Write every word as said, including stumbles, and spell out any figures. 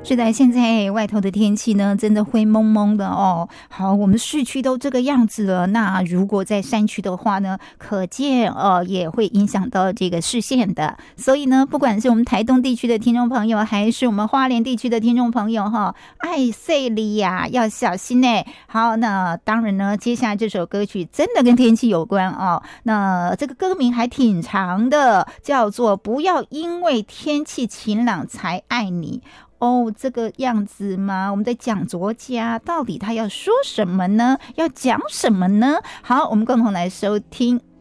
是的，现在外头的天气呢，真的灰蒙蒙的哦。好，我们市区都这个样子了，那如果在山区的话呢，可见呃也会影响到这个视线的。所以呢，不管是我们台东地区的听众朋友，还是我们花莲地区的听众朋友哈，爱碎里呀，要小心呢。好，那当然呢，接下来这首歌曲真的跟天气有关哦。那这个歌名还挺长的，叫做《不要因为天气晴朗才爱你》。哦，这个样子吗？我们的讲作家到底他要说什么呢？要讲什么呢？好，我们共同来收听。